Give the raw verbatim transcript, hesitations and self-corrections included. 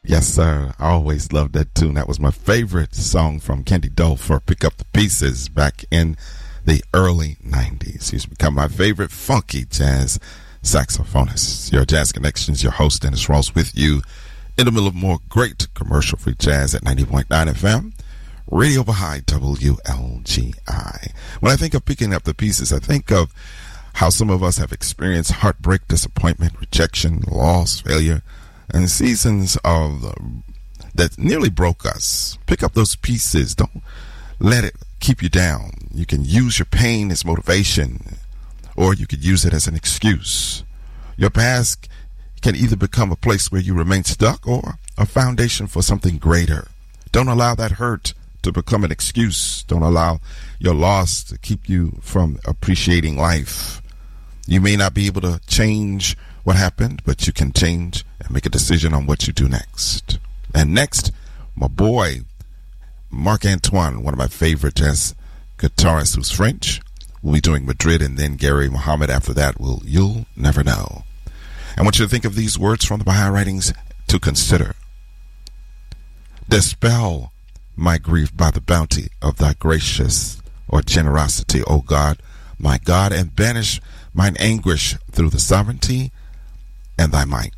Yes, sir. I always loved that tune. That was my favorite song from Candy Dulfer, Pick Up the Pieces, back in the early nineties. He's become my favorite funky jazz saxophonist. Your Jazz Connections, your host, Dennis Ross, with you in the middle of more great commercial-free jazz at ninety point nine F M. Radio Baha'i, W L G I. When I think of picking up the pieces, I think of how some of us have experienced heartbreak, disappointment, rejection, loss, failure, and seasons of uh, that nearly broke us. Pick up those pieces. Don't let it keep you down. You can use your pain as motivation, or you could use it as an excuse. Your past can either become a place where you remain stuck or a foundation for something greater. Don't allow that hurt to become an excuse. Don't allow your loss to keep you from appreciating life. You may not be able to change what happened, but you can change and make a decision on what you do next. And next, my boy, Marc Antoine, one of my favorite jazz guitarists who's French. We'll be doing Madrid, and then Gary Muhammad after that will You'll Never Know. I want you to think of these words from the Baha'i writings to consider. Dispel my grief by the bounty of thy gracious or generosity, O God, my God, and banish mine anguish through the sovereignty and thy might.